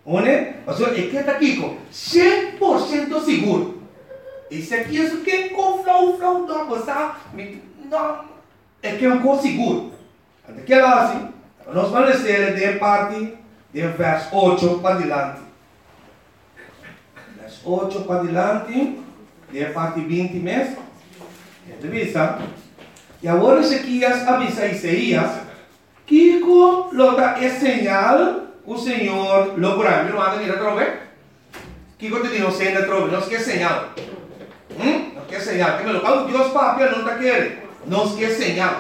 Onde? O sea, é que está aqui com 100% seguro. Isso aqui é o que com flow, não, você não, é que é um com seguro. Até que lá assim, nós vamos ler de parte de verso 8 para adiante. Verso 8 para adiante, de parte 20 mesmo. Entrevista. E agora Ezequias avisa a Isaías que com lota é señal o Senhor logrará. Não anda nem a trove? Que te digo sem a trove, não quer señal. Não quer señal. Que me lo fala Deus papel não está querendo. Não quer señal.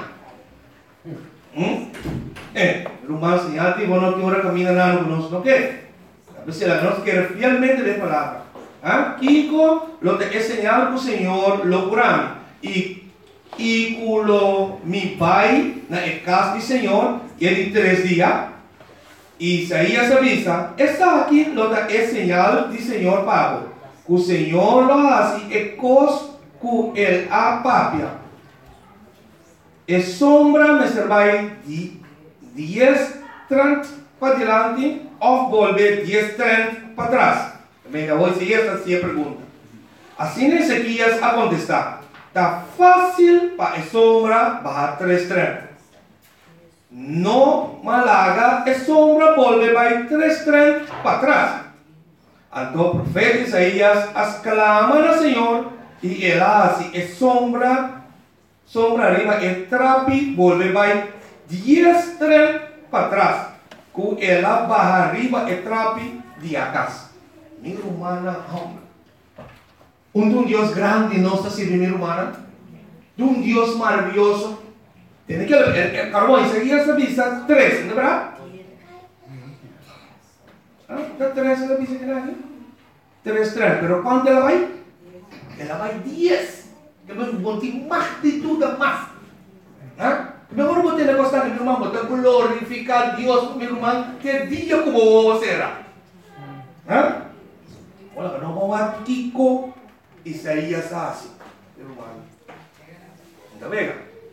Rumah señal que vos no te ahora camina nada con nosotros, ¿no qué? A veces la nos quiere fielmente de palabra. Kiko lo te es señal que el Señor lo curame. Y culo mi pai na casa del Señor y en 3 días. Isaías avisa, está aquí lo te es señal del Señor pago. Que el Señor lo hace e cos que el apapia. Es sombra me servai 10-30 para adelante ou volver 10-30 para trás. Venga, hoje esta é a pergunta. Assim Ezequias a contestar. Está fácil para a sombra bajar 3-30. No malaga, a sombra volve vai 3-30 para trás. Então o profeta Isaías as clama ao Senhor e ele hace a sombra arriba, el trapi volve vai 10-30 para trás. Com ela baja arriba, el trapi de atrás. Mi humana, Deus grande não está sirviendo, mi humana. Deus maravilhoso. Tem que el carbón, Isaías avisa 3, não é verdade? ¿Está 3 la avisa que hay? 3-3, pero ¿cuánto ela vai? Ela vai 10. Que me botar mais de tudo, mais. Mejor vou ter negócio que meu irmão, vou glorificar Deus, meu irmão, que dia como será. Olha, não vamos a Kiko Isaías assim, meu irmão. Está bem?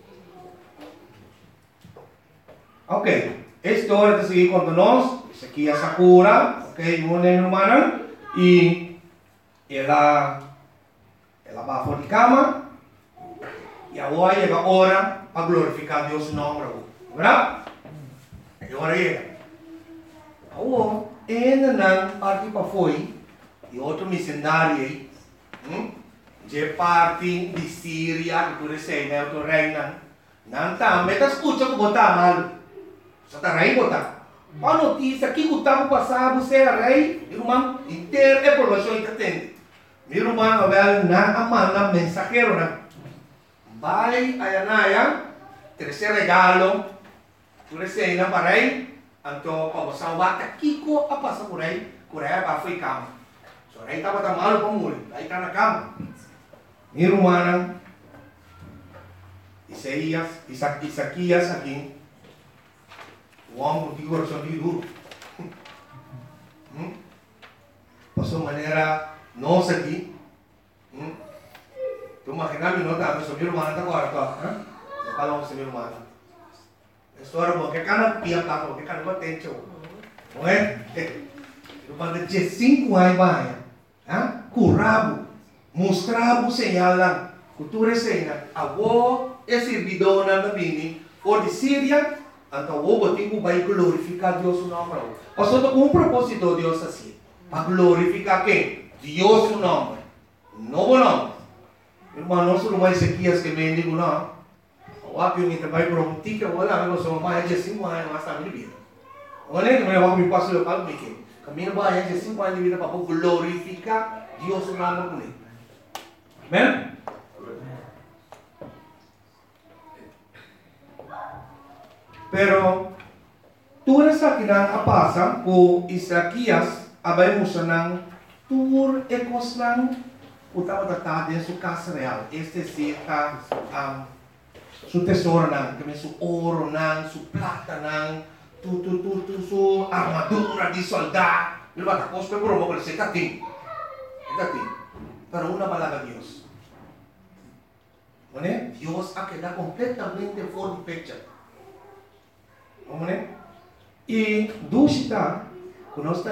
Ok, a história está seguindo com nós. Isso aqui é Sakura, ok, meu irmão, e ela vai fora de cama. E agora chega a hora para glorificar Deus em nome, verdade? Agora chega. Agora, ainda não parte para foi, e outro missionário aí, de parte de Síria, que tu recebe, né, outro reina, não está, mas está escutando que botar mal. Só está rei botar. A notícia que o tempo passado, você é rei, irmão, inteiro é informação que tem. Meu irmão, não manda mensageiro, né? Vai a Naya, terceiro regalo, tu recebe para rei, então para você salvar, Kiko a passar por aí para foi cama. Se o rei estava tão mal para morrer, aí está na cama. Meu irmão, Isaías aqui, o homem que coração de duro. Passou maneira nossa aqui. Tu imaginas que não está, mas o meu irmão está agora, não fala com o meu irmão. A história é que cada pia está, que cada uma tem teu. Não é? Eu falei de 5 anos, vai, curado, mostrava o sinal lá, cultura cena, avó é servidora da Bini, ou de Síria, então o botico vai glorificar Deus o nome. Passou com um propósito Deus assim, para glorificar quem? Deus o nome, novo nome. Irmão, não sou mais Ezequias que me digo não. O apio me trabalha por um tique, eu olho, eu sou mais de 5 anos, mas está minha vida. Olha que meu me passa o palo pequeno. Caminho mais de 5 anos de vida para glorificar Deus o nome com ele. Amém? Pero tudo isso aqui não passa com Isaías, abrimos não tur ecoslan utama tratado em sua casa real. Este está su tesouro não, que su ouro não, su plata não, su armadura de soldado. Ele vai estar com os pebros, mas ele está tem. Pero uma palavra Deus. Não é? Deus a quedar completamente fora de picture. Não é? E do está, quando nós